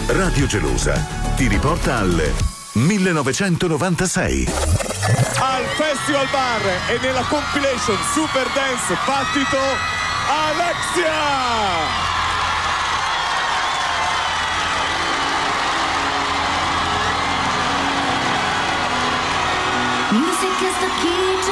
Radio Gelosa ti riporta al 1996. Al Festival Bar e nella compilation Super Dance Battito Alexia! Music is the key